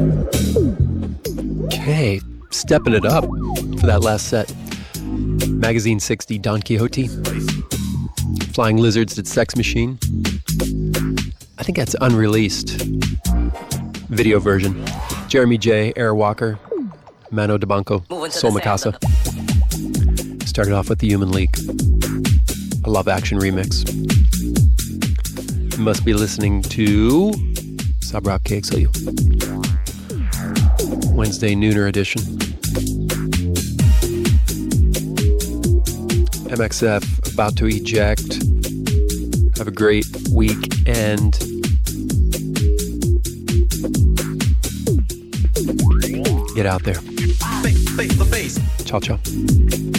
Okay, stepping it up for that last set. Magazine 60, Don Quixote. Flying Lizards did Sex Machine. I think that's unreleased. Video version. Jeremy J, Air Walker, Mano DeBanco, Sol Mikasa. Started off with the Human League. A Love Action remix. You must be listening to Sub Rock KXLU. Wednesday Nooner edition. MXF about to eject. Have a great weekend. Get out there. Ciao, ciao.